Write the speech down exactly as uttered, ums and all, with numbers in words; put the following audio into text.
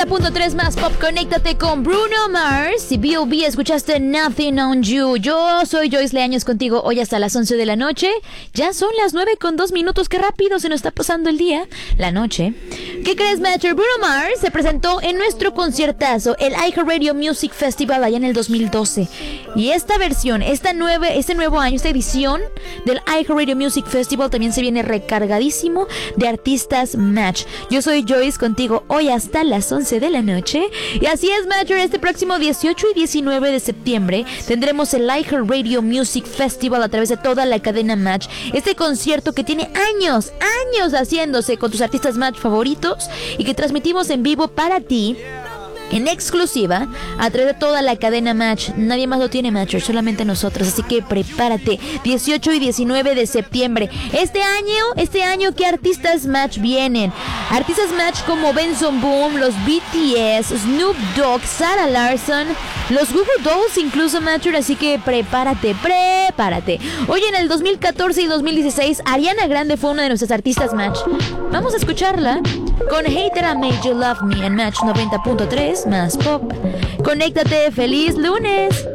noventa punto tres más pop, conéctate con Bruno Mars y B O B. Escuchaste Nothing on You. Yo soy Joyce Leaños contigo hoy hasta las once de la noche. Ya son las nueve con dos minutos. Qué rápido se nos está pasando el día, la noche. ¿Qué crees, Matter? Bruno Mars se presentó en nuestro conciertazo, el iHeartRadio Music Festival, allá en el dos mil doce. Y esta versión, esta nueva, este nuevo año, esta edición del iHeartRadio Music Festival también se viene recargadísimo de artistas Match. Yo soy Joyce contigo hoy hasta las once de la noche. Y así es, Matter, este próximo dieciocho y diecinueve de septiembre tendremos el iHeartRadio Music Festival a través de toda la cadena Match. Este concierto que tiene años, años haciéndose con tus artistas Match favoritos y que transmitimos en vivo para ti, en exclusiva, a través de toda la cadena Match. Nadie más lo tiene, Matcher, solamente nosotros. Así que prepárate, dieciocho y diecinueve de septiembre. Este año, este año, ¿qué artistas Match vienen? Artistas Match como Benson Boone, los B T S, Snoop Dogg, Sarah Larson, los Google Dolls, incluso, Matcher. Así que prepárate, prepárate. Hoy en el dos mil catorce y dos mil dieciséis, Ariana Grande fue una de nuestras artistas Match. Vamos a escucharla con Hater I Made You Love Me en Match noventa punto tres más pop. Conéctate, feliz lunes.